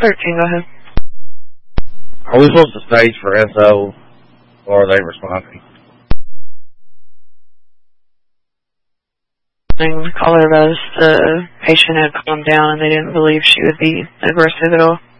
13, go ahead. Are we supposed to stage for SO, or are they responding? The caller was the patient had calmed down and they didn't believe she would be aggressive at all.